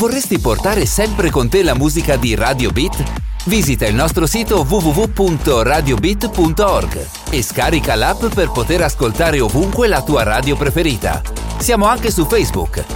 Vorresti portare sempre con te la musica di Radio Beat? Visita il nostro sito www.radiobeat.org e scarica l'app per poter ascoltare ovunque la tua radio preferita. Siamo anche su Facebook.